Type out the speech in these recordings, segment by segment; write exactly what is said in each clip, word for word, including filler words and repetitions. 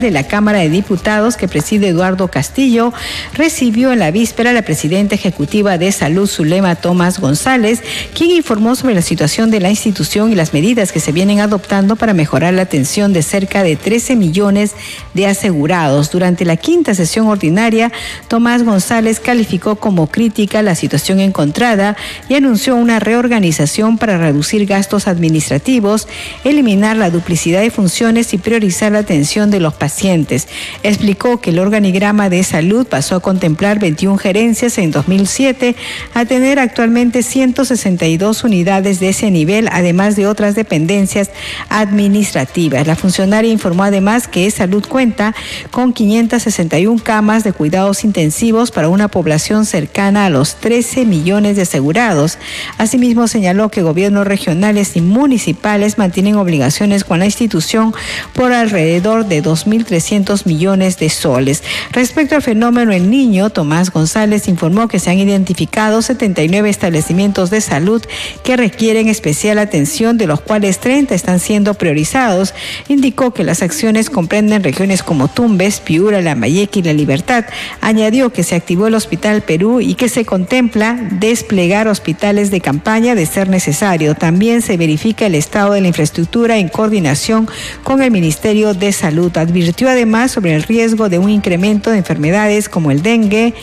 de la Cámara de Diputados, que preside Eduardo Castillo, recibió en la víspera a la presidenta ejecutiva de Salud, Zulema Tomás González, quien informó sobre la situación de la institución y las medidas que se vienen adoptando para mejorar la atención de cerca de trece millones de asegurados. Durante la quinta sesión ordinaria, Tomás González calificó como crítica la situación encontrada y anunció una reorganización para reducir gastos administrativos, eliminar la duplicidad de funciones y priorizar la atención de los pacientes. Pacientes. Explicó que el organigrama de salud pasó a contemplar veintiuna gerencias en dos mil siete a tener actualmente ciento sesenta y dos unidades de ese nivel, además de otras dependencias administrativas. La funcionaria informó además que salud cuenta con quinientas sesenta y una camas de cuidados intensivos para una población cercana a los trece millones de asegurados. Asimismo, señaló que gobiernos regionales y municipales mantienen obligaciones con la institución por alrededor de dos mil trescientos millones de soles. Respecto al fenómeno El Niño, Tomás González informó que se han identificado setenta y nueve establecimientos de salud que requieren especial atención, de los cuales treinta están siendo priorizados. Indicó que las acciones comprenden regiones como Tumbes, Piura, Lambayeque y La Libertad. Añadió que se activó el Hospital Perú y que se contempla desplegar hospitales de campaña de ser necesario. También se verifica el estado de la infraestructura en coordinación con el Ministerio de Salud. Advirtió además sobre el riesgo de un incremento de enfermedades como el dengue,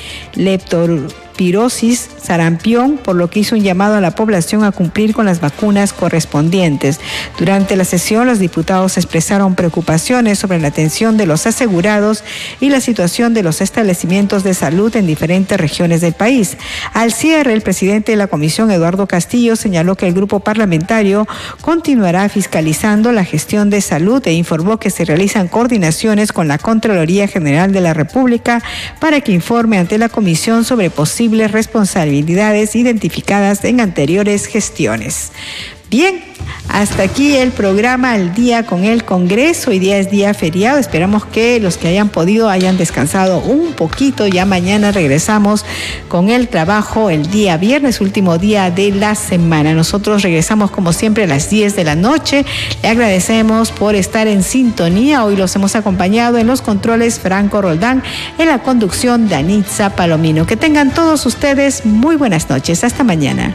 leptospirosis, sarampión, por lo que hizo un llamado a la población a cumplir con las vacunas correspondientes. Durante la sesión, los diputados expresaron preocupaciones sobre la atención de los asegurados y la situación de los establecimientos de salud en diferentes regiones del país. Al cierre, el presidente de la comisión, Eduardo Castillo, señaló que el grupo parlamentario continuará fiscalizando la gestión de salud e informó que se realizan coordinaciones con la Contraloría General de la República para que informe ante la comisión sobre posibles responsabilidades identificadas en anteriores gestiones. Bien, hasta aquí el programa Al Día con el Congreso. Hoy día es día feriado. Esperamos que los que hayan podido hayan descansado un poquito. Ya mañana regresamos con el trabajo el día viernes, último día de la semana. Nosotros regresamos como siempre a las diez de la noche. Le agradecemos por estar en sintonía. Hoy los hemos acompañado en los controles Franco Roldán, en la conducción Danitza Palomino. Que tengan todos ustedes muy buenas noches. Hasta mañana.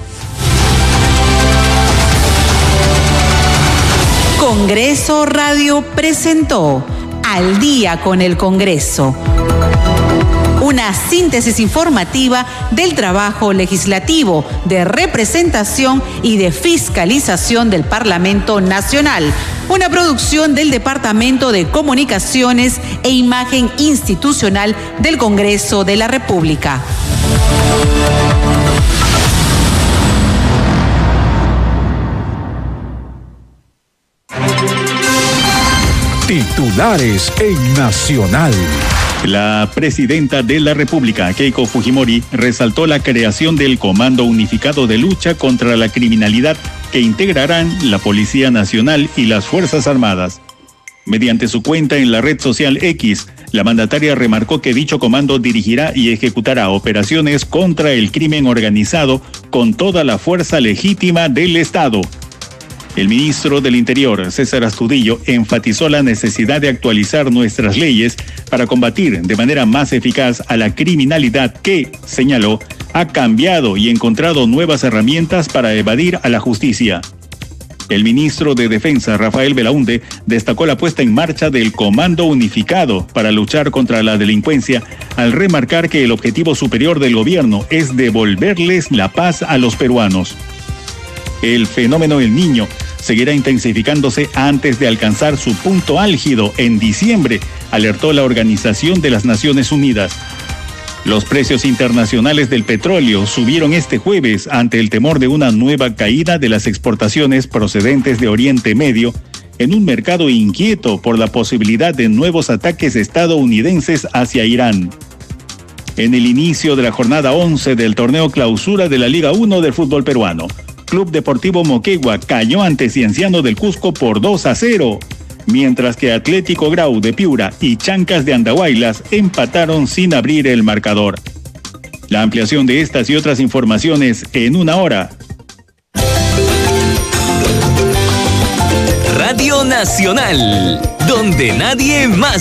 Congreso Radio presentó Al Día con el Congreso, una síntesis informativa del trabajo legislativo, de representación y de fiscalización del Parlamento Nacional, una producción del Departamento de Comunicaciones e Imagen Institucional del Congreso de la República. Titulares en Nacional. La presidenta de la República, Keiko Fujimori, resaltó la creación del Comando Unificado de Lucha contra la Criminalidad, que integrarán la Policía Nacional y las Fuerzas Armadas. Mediante su cuenta en la red social X, la mandataria remarcó que dicho comando dirigirá y ejecutará operaciones contra el crimen organizado con toda la fuerza legítima del Estado. El ministro del Interior, César Astudillo, enfatizó la necesidad de actualizar nuestras leyes para combatir de manera más eficaz a la criminalidad que, señaló, ha cambiado y encontrado nuevas herramientas para evadir a la justicia. El ministro de Defensa, Rafael Belaúnde, destacó la puesta en marcha del Comando Unificado para luchar contra la delincuencia, al remarcar que el objetivo superior del gobierno es devolverles la paz a los peruanos. El fenómeno El Niño seguirá intensificándose antes de alcanzar su punto álgido en diciembre, alertó la Organización de las Naciones Unidas. Los precios internacionales del petróleo subieron este jueves ante el temor de una nueva caída de las exportaciones procedentes de Oriente Medio, en un mercado inquieto por la posibilidad de nuevos ataques estadounidenses hacia Irán. En el inicio de la jornada once del torneo clausura de la Liga uno del fútbol peruano, Club Deportivo Moquegua cayó ante Cienciano del Cusco por dos a cero, mientras que Atlético Grau de Piura y Chancas de Andahuaylas empataron sin abrir el marcador. La ampliación de estas y otras informaciones en una hora. Radio Nacional, donde nadie más